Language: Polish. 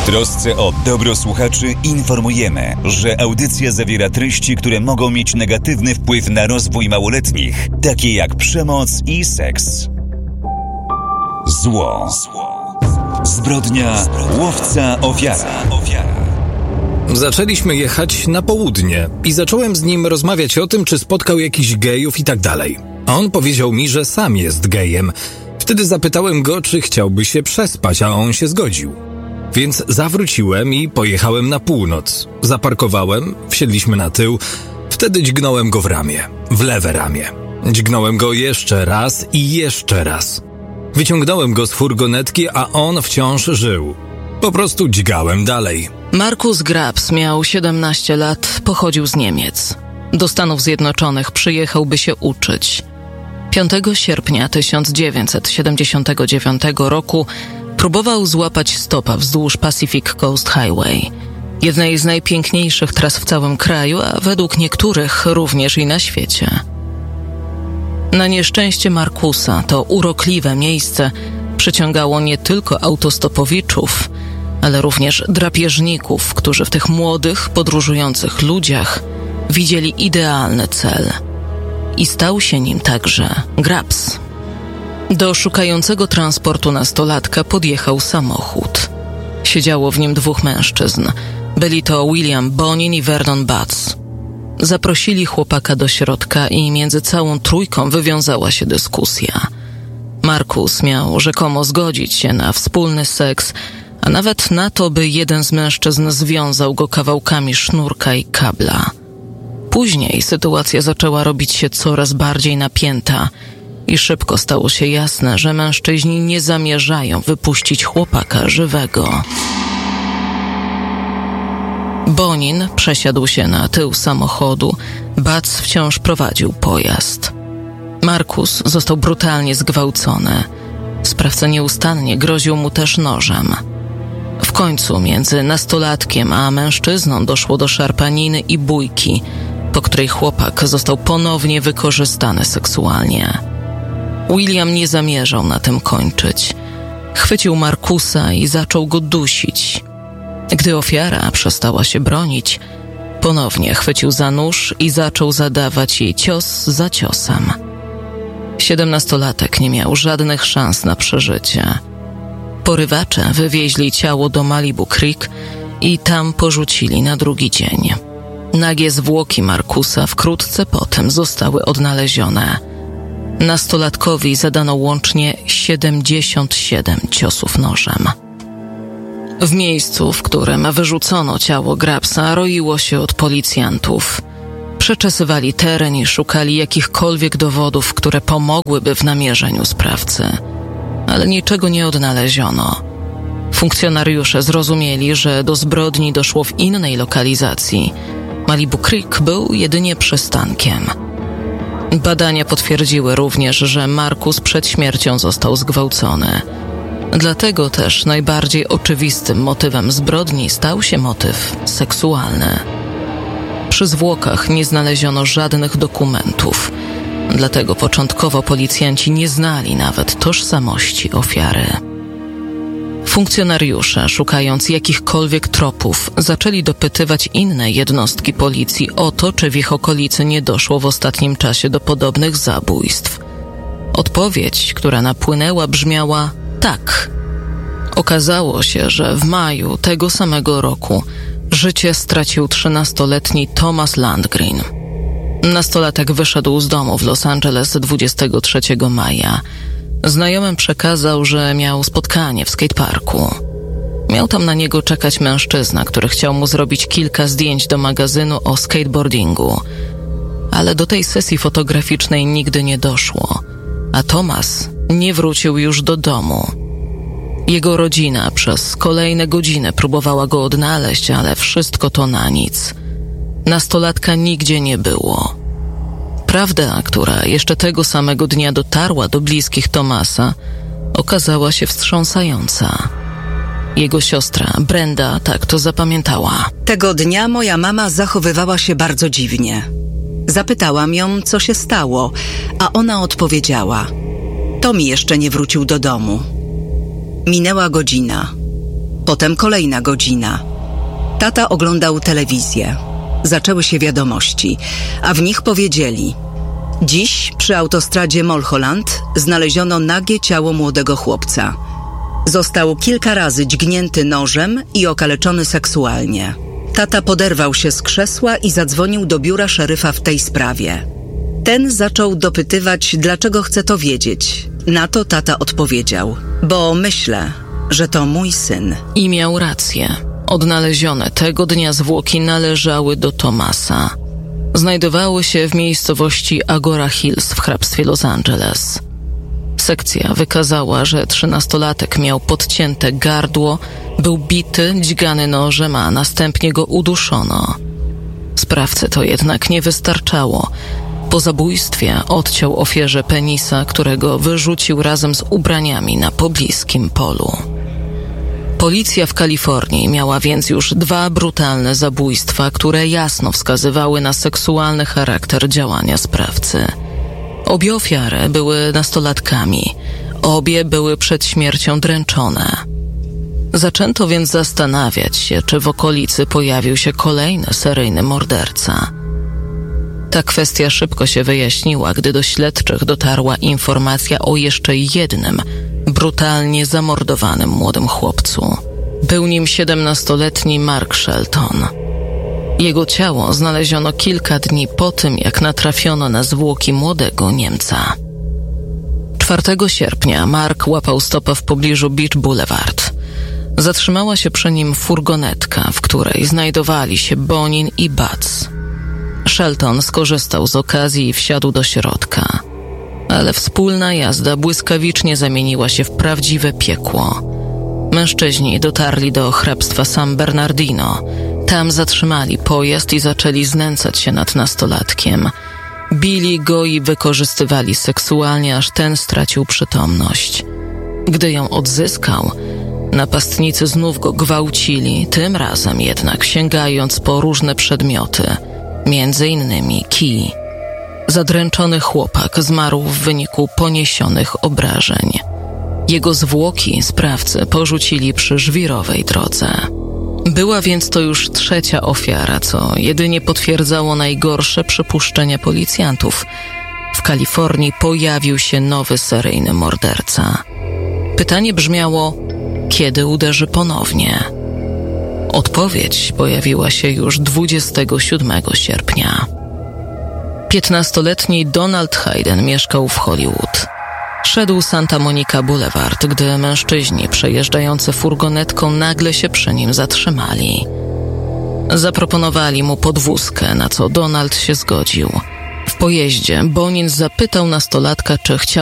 trosce o dobro słuchaczy informujemy, że audycja zawiera treści, które mogą mieć negatywny wpływ na rozwój małoletnich, takie jak przemoc i seks. Zło. Zbrodnia, łowca, ofiara. Zaczęliśmy jechać na południe i zacząłem z nim rozmawiać o tym, czy spotkał jakichś gejów i tak dalej. A on powiedział mi, że sam jest gejem. Wtedy zapytałem go, czy chciałby się przespać, a on się zgodził. Więc zawróciłem i pojechałem na północ. Zaparkowałem, wsiedliśmy na tył. Wtedy dźgnąłem go w lewe ramię. Dźgnąłem go jeszcze raz i jeszcze raz. Wyciągnąłem go z furgonetki, a on wciąż żył. Po prostu dźgałem dalej. Markus Grabs miał 17 lat, pochodził z Niemiec. Do Stanów Zjednoczonych przyjechał, by się uczyć. 5 sierpnia 1979 roku próbował złapać stopa wzdłuż Pacific Coast Highway, jednej z najpiękniejszych tras w całym kraju, a według niektórych również i na świecie. Na nieszczęście Markusa to urokliwe miejsce przyciągało nie tylko autostopowiczów, ale również drapieżników, którzy w tych młodych, podróżujących ludziach widzieli idealny cel. I stał się nim także Grabs. Do szukającego transportu nastolatka podjechał samochód. Siedziało w nim 2 mężczyzn. Byli to William Bonin i Vernon Butts. Zaprosili chłopaka do środka i między całą trójką wywiązała się dyskusja. Markus miał rzekomo zgodzić się na wspólny seks, a nawet na to, by jeden z mężczyzn związał go kawałkami sznurka i kabla. Później sytuacja zaczęła robić się coraz bardziej napięta i szybko stało się jasne, że mężczyźni nie zamierzają wypuścić chłopaka żywego. Bonin przesiadł się na tył samochodu, Butts wciąż prowadził pojazd. Markus został brutalnie zgwałcony. Sprawca nieustannie groził mu też nożem. W końcu między nastolatkiem a mężczyzną doszło do szarpaniny i bójki, po której chłopak został ponownie wykorzystany seksualnie. William nie zamierzał na tym kończyć. Chwycił Markusa i zaczął go dusić. Gdy ofiara przestała się bronić, ponownie chwycił za nóż i zaczął zadawać jej cios za ciosem. 17-latek nie miał żadnych szans na przeżycie. Porywacze wywieźli ciało do Malibu Creek i tam porzucili na drugi dzień. Nagie zwłoki Markusa wkrótce potem zostały odnalezione. Nastolatkowi zadano łącznie 77 ciosów nożem. W miejscu, w którym wyrzucono ciało Grabsa, roiło się od policjantów. Przeczesywali teren i szukali jakichkolwiek dowodów, które pomogłyby w namierzeniu sprawcy. Ale niczego nie odnaleziono. Funkcjonariusze zrozumieli, że do zbrodni doszło w innej lokalizacji. Malibu Creek był jedynie przystankiem. Badania potwierdziły również, że Markus przed śmiercią został zgwałcony. Dlatego też najbardziej oczywistym motywem zbrodni stał się motyw seksualny. Przy zwłokach nie znaleziono żadnych dokumentów. Dlatego początkowo policjanci nie znali nawet tożsamości ofiary. Funkcjonariusze, szukając jakichkolwiek tropów, zaczęli dopytywać inne jednostki policji o to, czy w ich okolicy nie doszło w ostatnim czasie do podobnych zabójstw. Odpowiedź, która napłynęła, brzmiała tak. Okazało się, że w maju tego samego roku życie stracił 13-letni Thomas Landgren. Nastolatek wyszedł z domu w Los Angeles 23 maja. Znajomym przekazał, że miał spotkanie w skateparku. Miał tam na niego czekać mężczyzna, który chciał mu zrobić kilka zdjęć do magazynu o skateboardingu. Ale do tej sesji fotograficznej nigdy nie doszło, a Thomas nie wrócił już do domu. Jego rodzina przez kolejne godziny próbowała go odnaleźć, ale wszystko to na nic. Nastolatka nigdzie nie było. Prawda, która jeszcze tego samego dnia dotarła do bliskich Thomasa, okazała się wstrząsająca. Jego siostra, Brenda, tak to zapamiętała. Tego dnia moja mama zachowywała się bardzo dziwnie. Zapytałam ją, co się stało, a ona odpowiedziała: Tommy jeszcze nie wrócił do domu. Minęła godzina. Potem kolejna godzina. Tata oglądał telewizję. Zaczęły się wiadomości, a w nich powiedzieli: dziś przy autostradzie Mulholland znaleziono nagie ciało młodego chłopca. Został kilka razy dźgnięty nożem i okaleczony seksualnie. Tata poderwał się z krzesła i zadzwonił do biura szeryfa w tej sprawie. Ten zaczął dopytywać, dlaczego chce to wiedzieć. Na to tata odpowiedział: bo myślę, że to mój syn. I miał rację. Odnalezione tego dnia zwłoki należały do Thomasa. Znajdowały się w miejscowości Agora Hills w hrabstwie Los Angeles. Sekcja wykazała, że 13-latek miał podcięte gardło, był bity, dźgany nożem, a następnie go uduszono. Sprawcy to jednak nie wystarczało. Po zabójstwie odciął ofierze penisa, którego wyrzucił razem z ubraniami na pobliskim polu. Policja w Kalifornii miała więc już 2 brutalne zabójstwa, które jasno wskazywały na seksualny charakter działania sprawcy. Obie ofiary były nastolatkami. Obie były przed śmiercią dręczone. Zaczęto więc zastanawiać się, czy w okolicy pojawił się kolejny seryjny morderca. Ta kwestia szybko się wyjaśniła, gdy do śledczych dotarła informacja o jeszcze jednym brutalnie zamordowanym młodym chłopcu. Był nim 17-letni Mark Shelton. Jego ciało znaleziono kilka dni po tym, jak natrafiono na zwłoki młodego Niemca. 4 sierpnia Mark łapał stopę w pobliżu Beach Boulevard. Zatrzymała się przy nim furgonetka, w której znajdowali się Bonin i Butz. Shelton skorzystał z okazji i wsiadł do środka. Ale wspólna jazda błyskawicznie zamieniła się w prawdziwe piekło. Mężczyźni dotarli do hrabstwa San Bernardino. Tam zatrzymali pojazd i zaczęli znęcać się nad nastolatkiem. Bili go i wykorzystywali seksualnie, aż ten stracił przytomność. Gdy ją odzyskał, napastnicy znów go gwałcili, tym razem jednak sięgając po różne przedmioty, między innymi kij. Zadręczony chłopak zmarł w wyniku poniesionych obrażeń. Jego zwłoki sprawcy porzucili przy żwirowej drodze. Była więc to już 3. ofiara, co jedynie potwierdzało najgorsze przypuszczenia policjantów. W Kalifornii pojawił się nowy seryjny morderca. Pytanie brzmiało: kiedy uderzy ponownie? Odpowiedź pojawiła się już 27 sierpnia. 15-letni Donald Hayden mieszkał w Hollywood. Szedł Santa Monica Boulevard, gdy mężczyźni przejeżdżający furgonetką nagle się przy nim zatrzymali. Zaproponowali mu podwózkę, na co Donald się zgodził. W pojeździe Bonin zapytał nastolatka, czy chciał